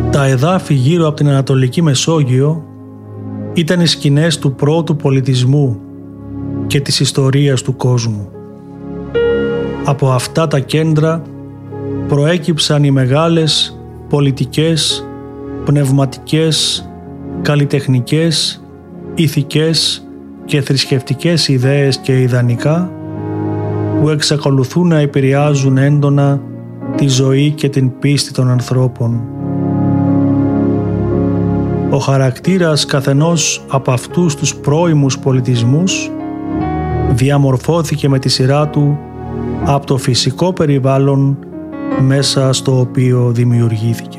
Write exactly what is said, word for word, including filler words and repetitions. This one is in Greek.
Τα εδάφη γύρω από την Ανατολική Μεσόγειο ήταν οι σκηνές του πρώτου πολιτισμού και της ιστορίας του κόσμου. Από αυτά τα κέντρα προέκυψαν οι μεγάλες πολιτικές, πνευματικές, καλλιτεχνικές, ηθικές και θρησκευτικές ιδέες και ιδανικά που εξακολουθούν να επηρεάζουν έντονα τη ζωή και την πίστη των ανθρώπων. Ο χαρακτήρας καθενός από αυτούς τους πρώιμους πολιτισμούς διαμορφώθηκε με τη σειρά του από το φυσικό περιβάλλον μέσα στο οποίο δημιουργήθηκε.